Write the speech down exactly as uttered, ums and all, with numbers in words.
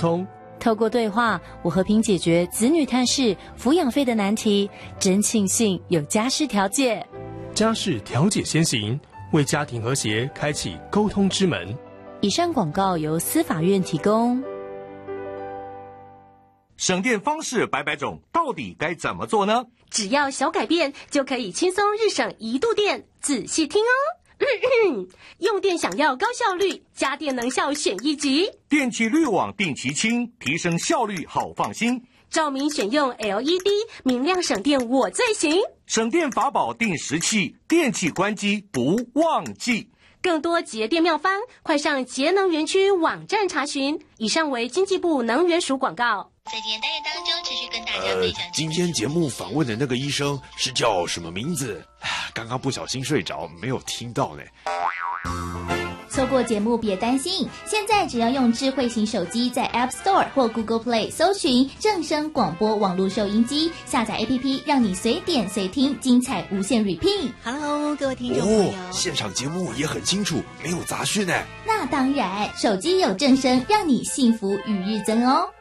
通。 透过对话，我和平解决子女探视、抚养费的难题，真庆幸有家事调解。 家事调解先行，为家庭和谐开启沟通之门。 以上广告由司法院提供。 省电方式百百种，到底该怎么做呢？ 只要小改变，就可以轻松日省一度电。仔细听哦。用电想要高效率，家电能效选一级。 电气滤网定期清，提升效率好放心。 照明选用 L E D， 明亮省电我最行。 省电法宝定时器，电器关机不忘记。 更多节电妙方，快上节能园区网站查询。以上为经济部能源署广告。 在今天单元当中，持续跟大家分享、呃。 今天节目访问的那个医生是叫什么名字？刚刚不小心睡着，没有听到呢。 错过节目别担心，现在只要用智慧型手机在 App Store 或 Google Play 搜寻正声广播网络收音机，下载 A P P， 让你随点随听，精彩无限 repeat。 Hello， 各位听众朋友， 哦，现场节目也很清楚，没有杂讯呢。 那当然，手机有正声，让你幸福与日增哦。